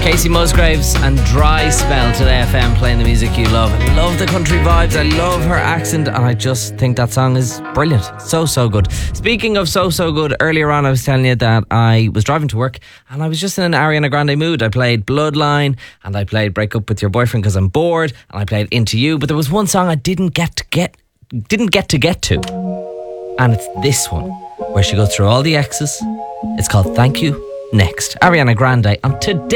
Casey Musgraves and Dry Spell to the FM, playing the music you love. I love the country vibes, I love her accent, and I just think that song is brilliant. So good. Speaking of so good, earlier on I was telling you that I was driving to work and I was just in an Ariana Grande mood. I played Bloodline and I played Break Up With Your Boyfriend Because I'm Bored, and I played Into You, but there was one song I didn't get to, and it's this one where she goes through all the X's. It's called Thank You Next. Ariana Grande on Today.